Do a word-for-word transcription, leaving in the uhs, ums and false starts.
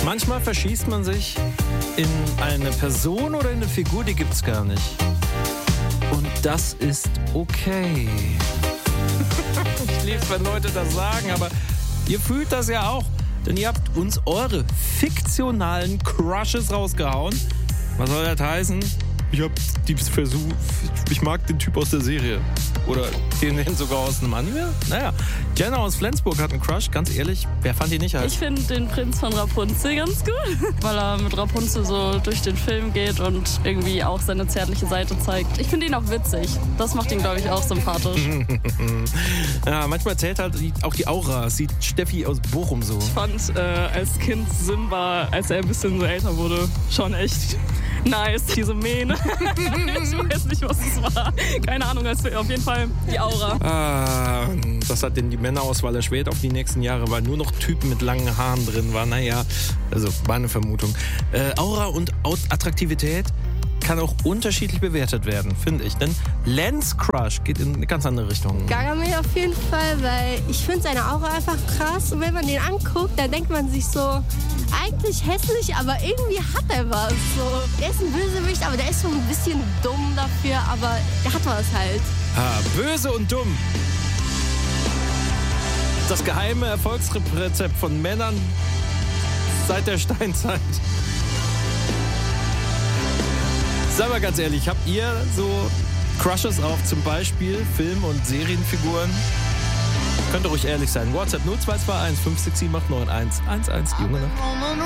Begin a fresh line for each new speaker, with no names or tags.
Manchmal verschießt man sich in eine Person oder in eine Figur, die gibt's gar nicht. Und das ist okay. Ich liebe es, wenn Leute das sagen, aber ihr fühlt das ja auch. Denn ihr habt uns eure fiktionalen Crushes rausgehauen. Was soll das heißen? Ich hab die Versuch, ich mag den Typ aus der Serie. Oder den sogar aus einem Anime. Naja, Jenna aus Flensburg hat einen Crush. Ganz ehrlich, wer fand ihn nicht heiß?
Ich finde den Prinz von Rapunzel ganz gut, weil er mit Rapunzel so durch den Film geht und irgendwie auch seine zärtliche Seite zeigt. Ich finde ihn auch witzig. Das macht ihn, glaube ich, auch sympathisch.
Ja, manchmal zählt halt auch die Aura. Sieht Steffi aus Bochum so.
Ich fand äh, als Kind Simba, als er ein bisschen so älter wurde, schon echt nice. Diese Mähne. Ich weiß nicht, was es war. Keine Ahnung, auf jeden Fall die Aura.
Ah, das hat denn die Männerauswahl erschwert auf die nächsten Jahre, weil nur noch Typen mit langen Haaren drin waren. Naja, also war eine Vermutung. Äh, Aura und Attraktivität kann auch unterschiedlich bewertet werden, finde ich. Denn Lens Crush geht in eine ganz andere Richtung.
Gargamel auf jeden Fall, weil ich finde seine Aura einfach krass. Und wenn man den anguckt, dann denkt man sich so, eigentlich hässlich, aber irgendwie hat er was. So, der ist ein Bösewicht, aber der ist so ein bisschen dumm dafür, aber der hat was halt.
Ah, böse und dumm. Das geheime Erfolgsrezept von Männern seit der Steinzeit. Sag mal ganz ehrlich, habt ihr so Crushes auf zum Beispiel Film- und Serienfiguren? Könnt ihr ruhig ehrlich sein. WhatsApp null zwei zwei eins fünf sechs sieben acht neun eins eins eins. Junge, ne?